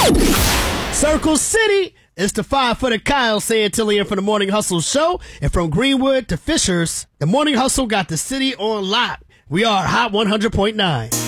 Circle City. It's the 5-footer Kyle Santillian for the Morning Hustle Show. And from Greenwood to Fishers, the Morning Hustle got the city on lock. We are Hot 100.9.